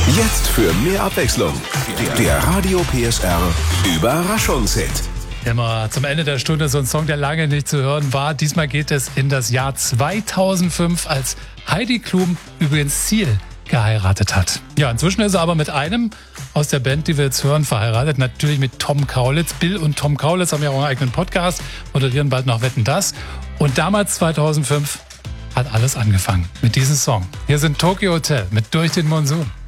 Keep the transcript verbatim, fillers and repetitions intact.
Jetzt für mehr Abwechslung. Der Radio P S R Überraschungshit. Immer zum Ende der Stunde so ein Song, der lange nicht zu hören war. Diesmal geht es in das Jahr zweitausendfünf, als Heidi Klum übrigens Ziel geheiratet hat. Ja, inzwischen ist er aber mit einem aus der Band, die wir jetzt hören, verheiratet. Natürlich mit Tom Kaulitz. Bill und Tom Kaulitz haben ja auch einen eigenen Podcast, moderieren bald noch Wetten, dass. Und damals, zweitausendfünf, hat alles angefangen mit diesem Song. Hier sind Tokyo Hotel mit Durch den Monsun.